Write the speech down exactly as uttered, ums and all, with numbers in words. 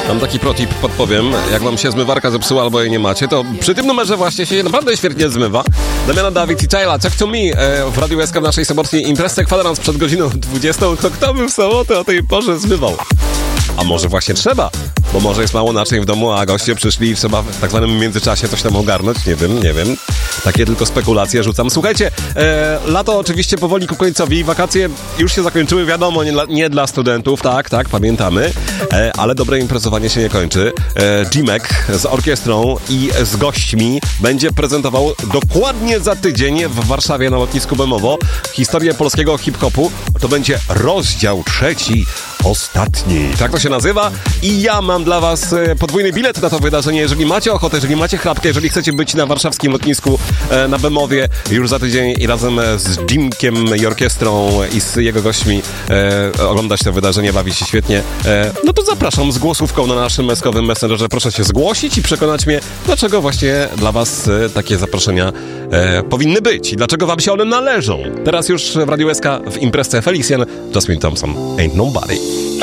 Mam taki protip, podpowiem. Jak wam się zmywarka zepsuła albo jej nie macie, to przy tym numerze właśnie się naprawdę świetnie zmywa. Damiana, Dawid i Taylor, Check to Me e, w Radiu S K w naszej sobotniej imprezie kwadrans przed godziną dwudziestą. To kto by w sobotę o tej porze zmywał? A może właśnie trzeba? Bo może jest mało naczyń w domu, a goście przyszli i trzeba w tak zwanym międzyczasie coś tam ogarnąć. Nie wiem, nie wiem. Takie tylko spekulacje rzucam. Słuchajcie, e, lato oczywiście powoli ku końcowi. Wakacje już się zakończyły, wiadomo, nie dla, nie dla studentów. Tak, tak, pamiętamy. E, ale dobre imprezowanie się nie kończy. E, Jimek z orkiestrą i z gośćmi będzie prezentował dokładnie za tydzień w Warszawie na lotnisku Bemowo historię polskiego hip-hopu. To będzie rozdział trzeci, ostatni. Tak to się nazywa. I ja mam dla was podwójny bilet na to wydarzenie. Jeżeli macie ochotę, jeżeli macie chrapkę, jeżeli chcecie być na warszawskim lotnisku e, na Bemowie już za tydzień i razem z Jimkiem i orkiestrą i z jego gośćmi e, oglądać to wydarzenie, bawić się świetnie, e, no to zapraszam z głosówką na naszym meskowym messengerze. Proszę się zgłosić i przekonać mnie, dlaczego właśnie dla was e, takie zaproszenia e, powinny być i dlaczego wam się one należą. Teraz już w Radiu S K w imprezce Felix Jan, Jasmine Thompson, Ain't Nobody.